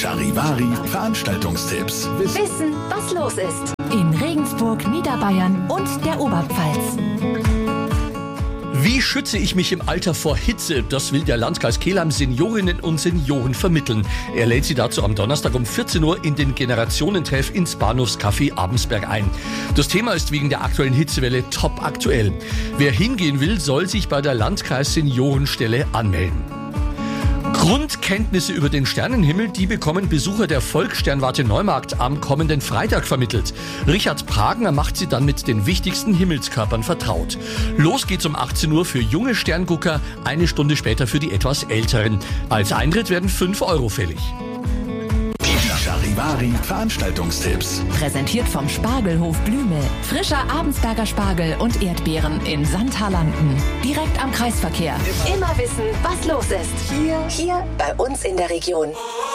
Charivari Veranstaltungstipps. Wissen, was los ist. In Regensburg, Niederbayern und der Oberpfalz. Wie schütze ich mich im Alter vor Hitze? Das will der Landkreis Kelheim Seniorinnen und Senioren vermitteln. Er lädt sie dazu am Donnerstag um 14 Uhr in den Generationentreff ins Bahnhofscafé Abensberg ein. Das Thema ist wegen der aktuellen Hitzewelle top aktuell. Wer hingehen will, soll sich bei der Landkreis Seniorenstelle anmelden. Grundkenntnisse über den Sternenhimmel, die bekommen Besucher der Volkssternwarte Neumarkt am kommenden Freitag vermittelt. Richard Pragner macht sie dann mit den wichtigsten Himmelskörpern vertraut. Los geht's um 18 Uhr für junge Sterngucker, eine Stunde später für die etwas älteren. Als Eintritt werden 5 Euro fällig. Charivari Veranstaltungstipps. Präsentiert vom Spargelhof Blüme. Frischer Abensberger Spargel und Erdbeeren in Sandhalanden. Direkt am Kreisverkehr. Immer wissen, was los ist. Hier bei uns in der Region.